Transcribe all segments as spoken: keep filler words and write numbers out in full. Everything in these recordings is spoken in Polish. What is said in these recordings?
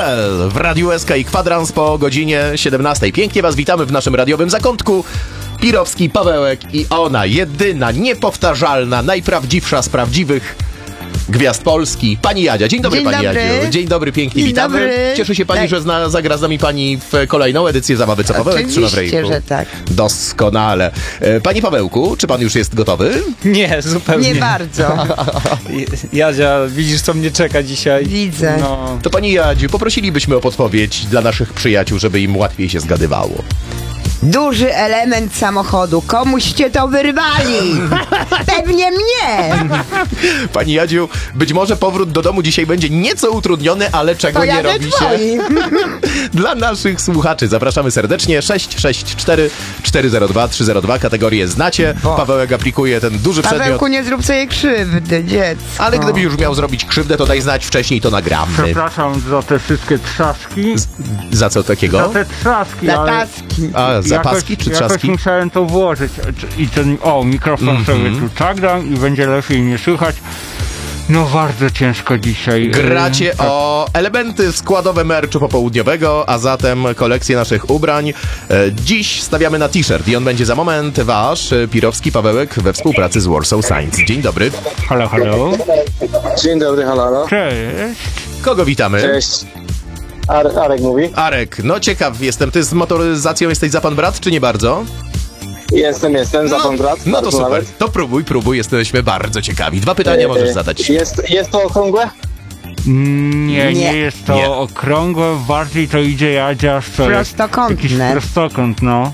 L w Radiu S K i Kwadrans po godzinie siedemnastej. Pięknie was witamy w naszym radiowym zakątku. Pirowski, Pawełek i ona, jedyna, niepowtarzalna, najprawdziwsza z prawdziwych gwiazd Polski, pani Jadzia. Dzień dobry, Dzień pani dobry. Jadziu. Dzień dobry, pięknie Dzień witamy. dobry. Cieszy się pani, Tak. że zna, zagra z nami pani w kolejną edycję Zabawy Co Pawełek trzyma w Oczywiście, ręku. że tak. Doskonale. E, Panie Pawełku, czy pan już jest gotowy? Nie, zupełnie. Nie bardzo. Jadzia, widzisz, co mnie czeka dzisiaj? Widzę. No, To pani Jadziu, poprosilibyśmy o podpowiedź dla naszych przyjaciół, żeby im łatwiej się zgadywało. Duży element samochodu. Komuście to wyrwali? Pewnie mnie. Pani Jadziu, być może powrót do domu dzisiaj będzie nieco utrudniony, ale czego nie Pojadę robi się twoim. dla naszych słuchaczy. Zapraszamy serdecznie. sześć sześć cztery cztery zero dwa trzy zero dwa. Kategorię znacie. Bo. Pawełek aplikuje ten duży przedmiot. Pawełku, nie zrób sobie krzywdy, dziecko. Ale gdyby już miał zrobić krzywdę, to daj znać wcześniej, to nagramy. Przepraszam za te wszystkie trzaski. Za co Za takiego? te trzaski, Za ale taski. A, zapaski jakoś, czy jakoś trzaski? musiałem to włożyć. I ten, o, mikrofon Mhm. sobie tu tak dam i będzie lepiej nie słychać. No bardzo ciężko dzisiaj. Gracie E, tak. o elementy składowe merchu popołudniowego, a zatem kolekcję naszych ubrań. E, Dziś stawiamy na t-shirt i on będzie za moment wasz, e, Pirowski Pawełek, we współpracy z Warsaw Signs. Dzień dobry. Halo, halo. Dzień dobry, halo. Cześć. Kogo witamy? Cześć. Ar- Arek mówi. Arek, no ciekaw jestem, ty z motoryzacją jesteś za pan brat, czy nie bardzo? Jestem, jestem, za pan brat. No to bardzo super, nawet. to próbuj, próbuj, jesteśmy bardzo ciekawi. Dwa pytania możesz E, zadać. Jest, jest to okrągłe? Nie, nie, Nie. jest to Nie. okrągłe, bardziej to idzie Jadzia, co jest Prostokątne. jakiś prostokąt, no.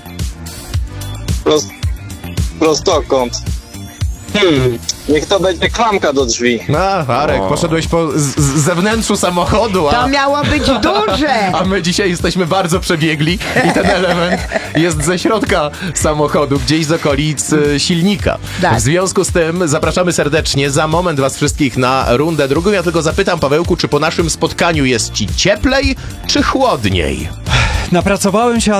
Prost, prostokąt. Hmm. Niech to będzie klamka do drzwi. A, Arek, O. poszedłeś po z, z zewnętrzu samochodu, To a, miało być duże. a my dzisiaj jesteśmy bardzo przebiegli i ten element jest ze środka samochodu, gdzieś z okolic e, silnika. Tak. W związku z tym zapraszamy serdecznie za moment was wszystkich na rundę drugą. Ja tylko zapytam, Pawełku, czy po naszym spotkaniu jest ci cieplej, czy chłodniej? napracowałem się,